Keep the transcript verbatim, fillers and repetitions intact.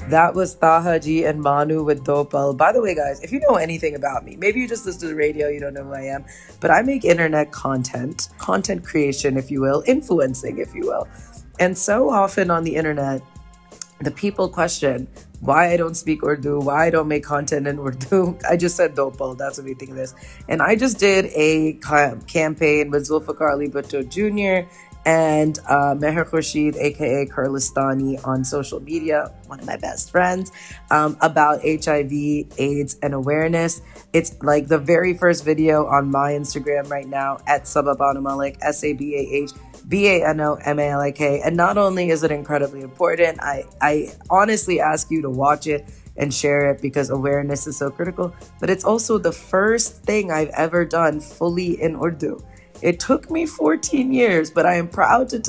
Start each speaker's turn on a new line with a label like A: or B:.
A: That was Taha Ji and Manu with Dopal. By the way, guys, if you know anything about me, maybe you just listen to the radio, you don't know who I am, but I make internet content, content creation, if you will, influencing, if you will. And so often on the internet, the people question why I don't speak Urdu, why I don't make content in Urdu. I just said Dopal, that's what we think of this. And I just did a ca- campaign with Zulfikar Ali Bhutto Junior and uh, Meher Khurshid, aka Kurlistani, on social media, one of my best friends, um, about H I V, AIDS, and awareness. It's like the very first video on my Instagram right now at Sabah Banu Malik, S A B A H B A N O M A L I K. And not only is it incredibly important, I, I honestly ask you to watch it and share it because awareness is so critical, but it's also the first thing I've ever done fully in Urdu. It took me fourteen years, but I am proud to tell